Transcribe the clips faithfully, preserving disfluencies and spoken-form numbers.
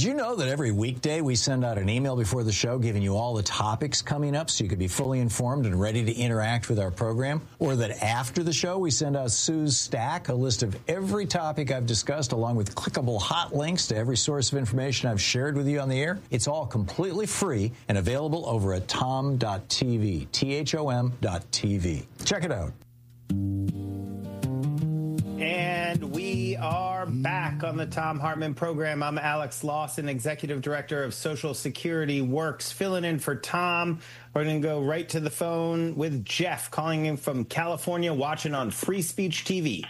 Did you know that every weekday we send out an email before the show giving you all the topics coming up so you could be fully informed and ready to interact with our program? Or that after the show we send out Sue's Stack, a list of every topic I've discussed along with clickable hot links to every source of information I've shared with you on the air? It's all completely free and available over at tom dot t v, T H O M dot T V. Check it out. And we are back on the Thom Hartmann program. I'm Alex Lawson, Executive Director of Social Security Works, filling in for Tom. We're going to go right to the phone with Jeff, calling in from California, watching on Free Speech T V.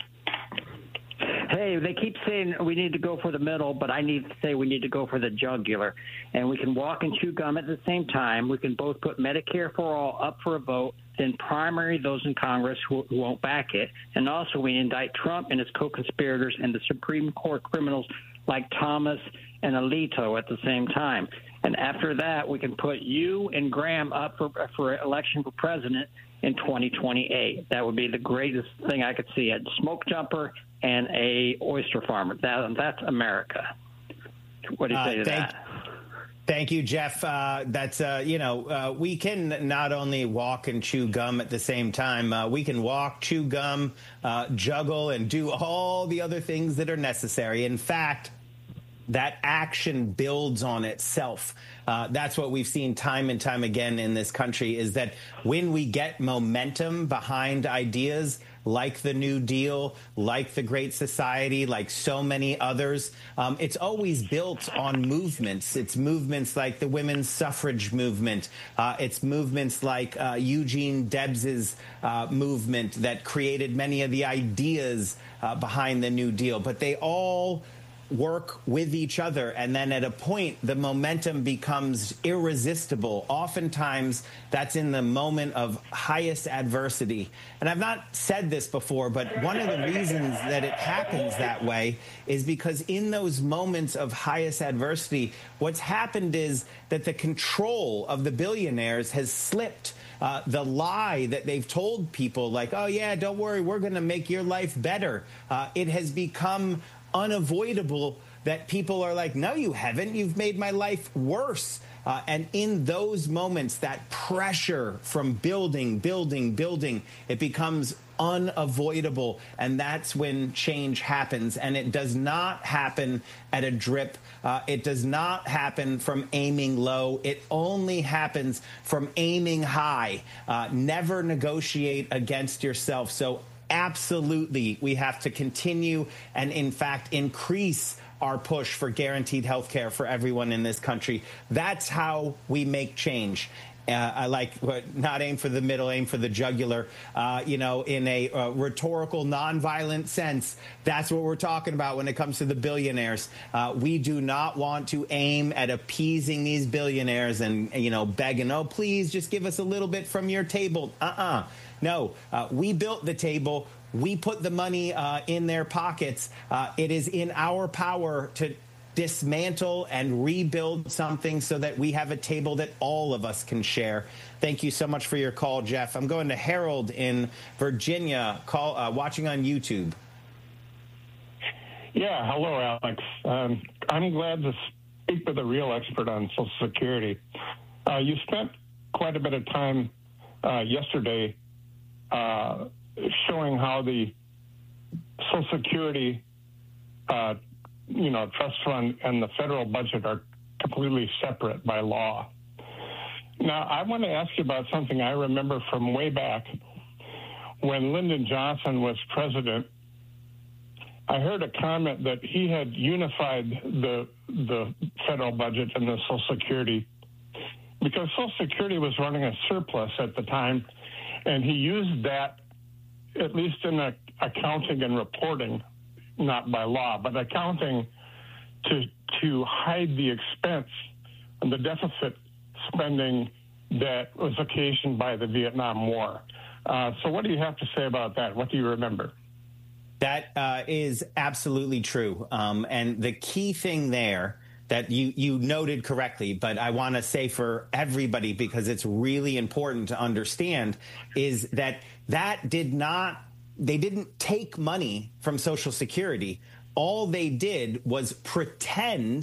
Hey, they keep saying we need to go for the middle, but I need to say we need to go for the jugular. And we can walk and chew gum at the same time. We can both put Medicare for all up for a vote, then primary those in Congress who, who won't back it. And also we indict Trump and his co-conspirators and the Supreme Court criminals like Thomas and Alito at the same time. And after that, we can put you and Graham up for, for election for president in twenty twenty-eight. That would be the greatest thing I could see. A smoke jumper and a oyster farmer. That, that's America. What do you say uh, to thank, that? Thank you, Jeff. Uh, that's, uh, you know, uh, we can not only walk and chew gum at the same time, uh, we can walk, chew gum, uh, juggle, and do all the other things that are necessary. In fact, that action builds on itself. Uh, that's what we've seen time and time again in this country, is that when we get momentum behind ideas like the New Deal, like the Great Society, like so many others, um, it's always built on movements. It's movements like the women's suffrage movement. Uh, it's movements like uh, Eugene Debs's uh, movement that created many of the ideas uh, behind the New Deal. But they all work with each other, and then at a point the momentum becomes irresistible. Oftentimes that's in the moment of highest adversity. And I've not said this before, but one of the reasons that it happens that way is because in those moments of highest adversity, what's happened is that the control of the billionaires has slipped. Uh, the lie that they've told people, like, oh yeah, don't worry, we're going to make your life better, uh, it has become unavoidable that people are like, no, you haven't. You've made my life worse. Uh, and in those moments, that pressure from building, building, building, it becomes unavoidable. And that's when change happens. And it does not happen at a drip. Uh, it does not happen from aiming low. It only happens from aiming high. Uh, never negotiate against yourself. So absolutely, we have to continue and, in fact, increase our push for guaranteed health care for everyone in this country. That's how we make change. Uh, I like what, not aim for the middle, aim for the jugular, uh, you know, in a uh, rhetorical, nonviolent sense. That's what we're talking about when it comes to the billionaires. Uh, we do not want to aim at appeasing these billionaires and, you know, begging, oh, please just give us a little bit from your table. Uh-uh. No, uh, we built the table. We put the money uh, in their pockets. Uh, it is in our power to dismantle and rebuild something so that we have a table that all of us can share. Thank you so much for your call, Jeff. I'm going to Harold in Virginia, call uh, watching on YouTube. Yeah, hello, Alex. Um, I'm glad to speak with a real expert on Social Security. Uh, you spent quite a bit of time uh, yesterday uh, showing how the Social Security uh, you know, trust fund and the federal budget are completely separate by law. Now, I want to ask you about something I remember from way back when Lyndon Johnson was president. I heard a comment that he had unified the the federal budget and the Social Security because Social Security was running a surplus at the time, and he used that, at least in a, accounting and reporting, not by law, but accounting to to hide the expense and the deficit spending that was occasioned by the Vietnam War. Uh, so what do you have to say about that? What do you remember? That uh, is absolutely true. Um, and the key thing there that you, you noted correctly, but I want to say for everybody, because it's really important to understand, is that that did not, they didn't take money from Social Security. All they did was pretend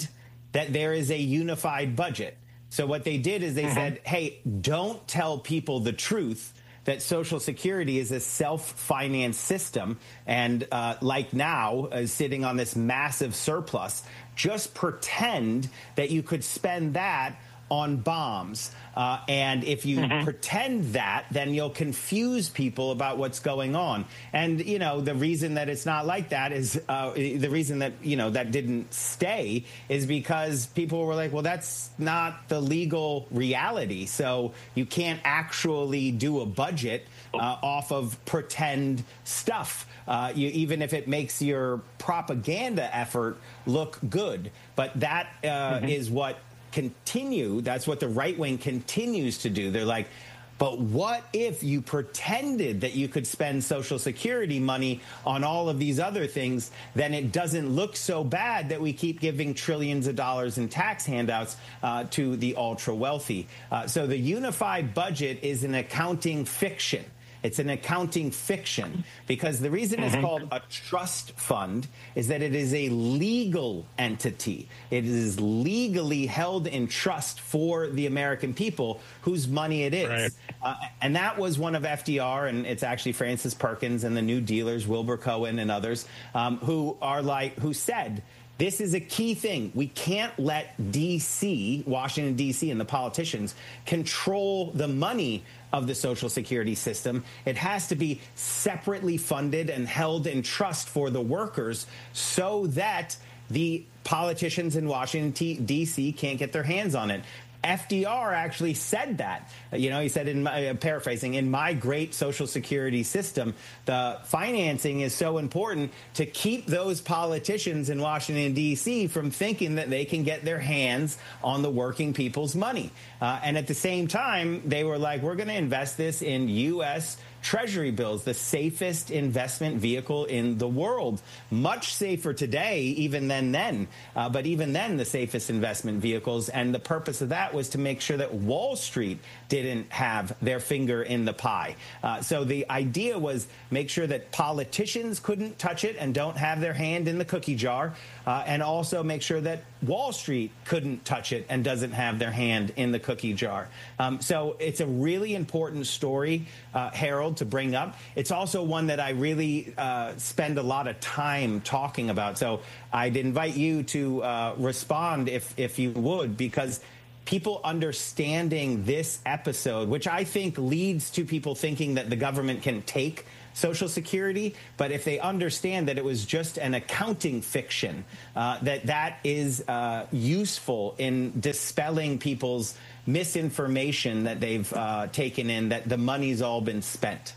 that there is a unified budget. So what they did is they mm-hmm. said, hey, don't tell people the truth that Social Security is a self-financed system and uh, like now uh, sitting on this massive surplus. Just pretend that you could spend that on bombs. Uh, and if you mm-hmm. pretend that, then you'll confuse people about what's going on. And, you know, the reason that it's not like that is uh, the reason that, you know, that didn't stay is because people were like, well, that's not the legal reality. So you can't actually do a budget uh, off of pretend stuff, uh, you, even if it makes your propaganda effort look good. But that uh, mm-hmm. is what continue. That's what the right wing continues to do. They're like, but what if you pretended that you could spend Social Security money on all of these other things? Then it doesn't look so bad that we keep giving trillions of dollars in tax handouts uh, to the ultra wealthy. Uh, so the unified budget is an accounting fiction. It's an accounting fiction because the reason it's called a trust fund is that it is a legal entity. It is legally held in trust for the American people whose money it is. Right. Uh, and that was one of F D R, and it's actually Francis Perkins and the New Dealers, Wilbur Cohen and others, um, who are like, who said, this is a key thing. We can't let D C, Washington, D C, and the politicians control the money of the Social Security system. It has to be separately funded and held in trust for the workers so that the politicians in Washington, D C can't get their hands on it. F D R actually said that. You know, he said, in my, uh, paraphrasing, in my great Social Security system, the financing is so important to keep those politicians in Washington, D C from thinking that they can get their hands on the working people's money. Uh, and at the same time, they were like, we're going to invest this in U S Treasury bills, the safest investment vehicle in the world. Much safer today, even than then. Uh, but even then, the safest investment vehicles. And the purpose of that was to make sure that Wall Street didn't have their finger in the pie. Uh, so the idea was make sure that politicians couldn't touch it and don't have their hand in the cookie jar. Uh, and also make sure that Wall Street couldn't touch it and doesn't have their hand in the cookie jar. Um, so it's a really important story, uh, Harold, to bring up. It's also one that I really uh, spend a lot of time talking about. So I'd invite you to uh, respond if, if you would, because people understanding this episode, which I think leads to people thinking that the government can take Social Security, but if they understand that it was just an accounting fiction, uh, that that is uh, useful in dispelling people's misinformation that they've uh, taken in, that the money's all been spent.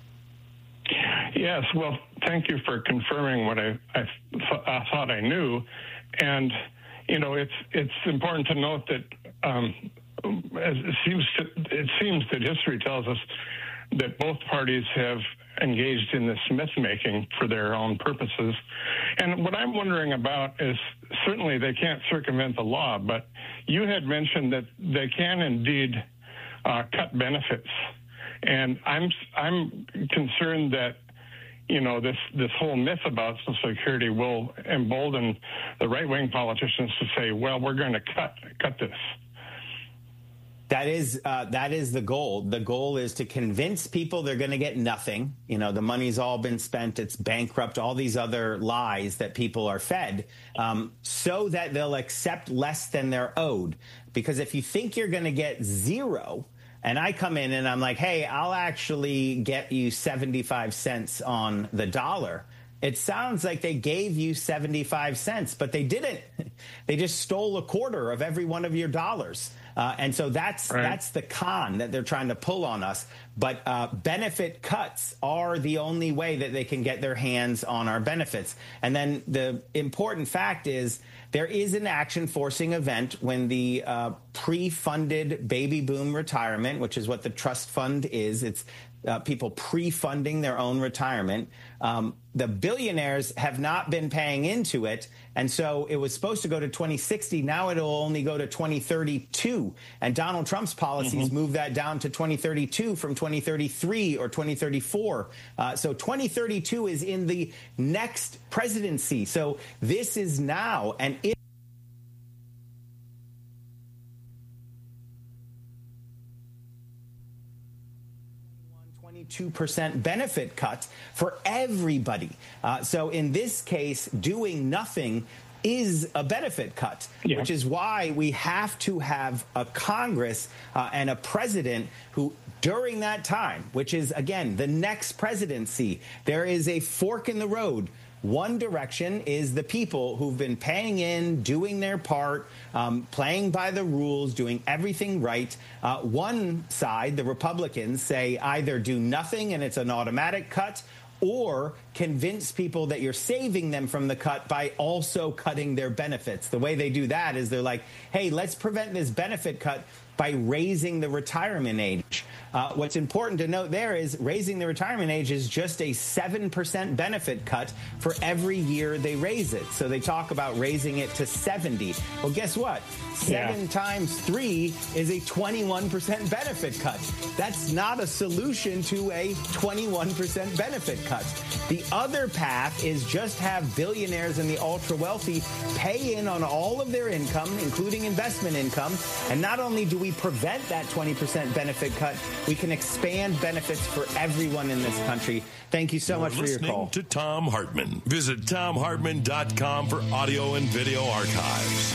Yes, well, thank you for confirming what I, I, th- I thought I knew. And, you know, it's it's important to note that um, as it seems to, it seems that history tells us that both parties have engaged in this myth-making for their own purposes. And what I'm wondering about is, certainly they can't circumvent the law, but you had mentioned that they can indeed uh, cut benefits. And I'm I'm concerned that, you know, this, this whole myth about Social Security will embolden the right-wing politicians to say, well, we're going to cut cut this. That is uh, that is the goal. The goal is to convince people they're going to get nothing. You know, the money's all been spent. It's bankrupt. All these other lies that people are fed, um, so that they'll accept less than they're owed. Because if you think you're going to get zero, and I come in and I'm like, hey, I'll actually get you seventy-five cents on the dollar. It sounds like they gave you seventy-five cents, but they didn't. They just stole a quarter of every one of your dollars. Uh, and so that's right. That's the con that they're trying to pull on us. But uh, benefit cuts are the only way that they can get their hands on our benefits. And then the important fact is there is an action forcing event when the uh, pre-funded baby boom retirement, which is what the trust fund is. It's Uh, people pre-funding their own retirement. Um, the billionaires have not been paying into it. And so it was supposed to go to twenty sixty. Now it'll only go to twenty thirty-two. And Donald Trump's policies mm-hmm. move that down to twenty thirty-two from twenty thirty-three or twenty thirty-four. Uh, so twenty thirty-two is in the next presidency. So this is now. And if twenty-two percent benefit cut for everybody. Uh, so in this case, doing nothing is a benefit cut, yeah. which is why we have to have a Congress uh, and a president who, during that time, which is, again, the next presidency, there is a fork in the road. One direction is the people who've been paying in, doing their part, um, playing by the rules, doing everything right. Uh, one side, the Republicans, say either do nothing and it's an automatic cut, or convince people that you're saving them from the cut by also cutting their benefits. The way they do that is they're like, hey, let's prevent this benefit cut by raising the retirement age. Uh, what's important to note there is raising the retirement age is just a seven percent benefit cut for every year they raise it. So they talk about raising it to seventy. Well, guess what? Seven yeah. times three is a twenty-one percent benefit cut. That's not a solution to a twenty-one percent benefit cut. The other path is just have billionaires and the ultra wealthy pay in on all of their income, including investment income. And not only do we prevent that twenty percent benefit cut, we can expand benefits for everyone in this country. Thank you so You're much for your call. Listening to Thom Hartmann. Visit thom hartmann dot com for audio and video archives.